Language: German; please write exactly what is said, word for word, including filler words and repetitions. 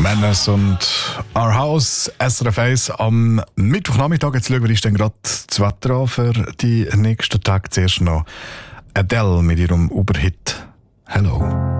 Manners und Our House, S R F eins am Mittwochnachmittag. Jetzt schauen wir uns dann gerade das Wetter an für die nächsten Tage. Zuerst noch Adele mit ihrem Uberhit «Hello».